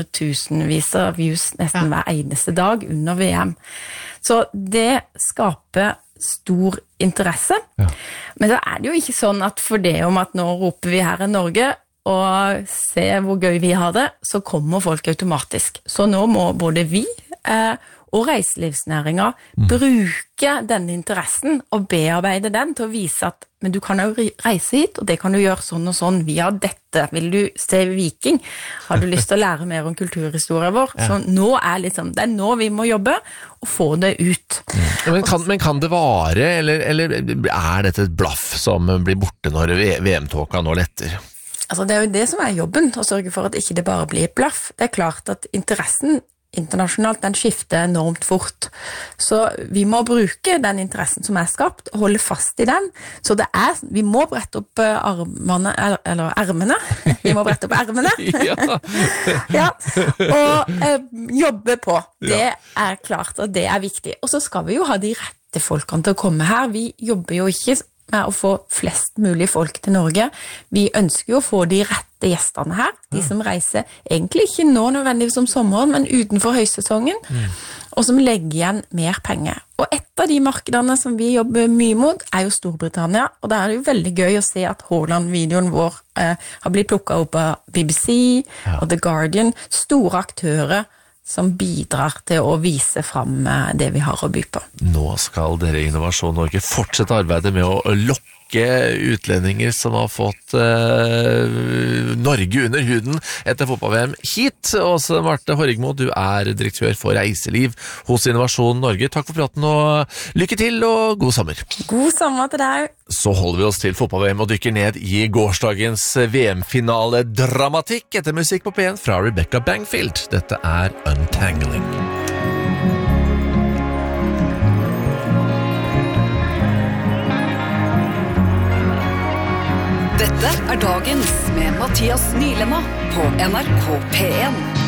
tusenvis av views nesten hver eneste dag under VM. Så det skaper stor interesse. Men så det jo ikke sånn at for det om at nå roper vi her i Norge, og se hvor gøy vi har det, så kommer folk automatisk. Så nå må både vi og reiselivsnæringen bruke denne interessen og bearbeide den til å vise at men du kan jo reise hit, og det kan du gjøre sånn og sånn via dette. Vil du se Viking? Har du lyst til å lære mer om kulturhistorien vår? Så nå liksom, det nå vi må jobbe og få det ut. Men kan det vare, eller dette et blaff som blir borte når VM-tåka nå letter? Altså, det jo det som jobben, å sørge for at ikke det bare blir et blaff. Det klart at interessen internasjonalt, den skifter enormt fort. Så vi må bruke den interessen som skapt, og holde fast i den. Så det vi må brette opp armene, eller ermene. Vi må brette opp ermene. Ja, og jobbe på. Det klart, og det viktig. Og så skal vi jo ha de rette folkene til å komme her. Vi jobber jo ikke med å få flest mulig folk til Norge. Vi ønsker jo å få de rette gjestene her, de som reiser egentlig ikke nå nødvendigvis om sommeren, men utenfor høysesongen, og som legger igjen mer penger. Og et av de markedene som vi jobber mye mot jo Storbritannia, og da det jo veldig gøy å se at Haaland-videoen vår har blitt plukket opp av BBC og The Guardian, store aktører som bidrar til å vise fram det vi har å by på. Nå skal dere i Innovasjon Norge fortsette arbeidet med å lokke utlendinger som har fått Norge under huden etter fotball-VM hit. Åse Marte Horrigmo, du direktør for reiseliv hos Innovasjon Norge. Takk for praten og lykke til og god sommer. God sommer til deg. Så holder vi oss til fotball-VM og dykker ned i gårsdagens VM-finale-dramatikk etter musikk på P1 fra Rebecca Bangfield. Dette Untangling. Dette dagens med Mathias Nylema på NRK P1.